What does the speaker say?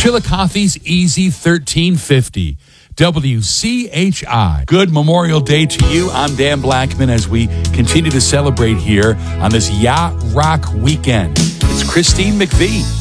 Chillicothe's Easy 1350. WCHI. Good Memorial Day to you. I'm Dan Blackman as we continue to celebrate here on this Yacht Rock weekend. It's Christine McVie.